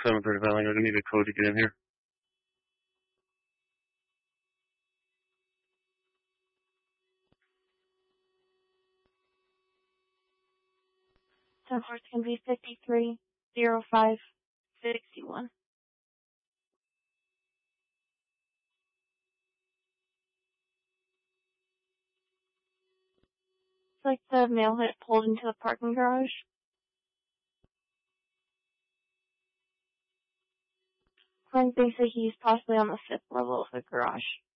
7:35. I'm gonna need a code to get in here. It's going to be 530561. It's like the mail had pulled into the parking garage. Frank thinks that he's possibly on the 5th level of the garage.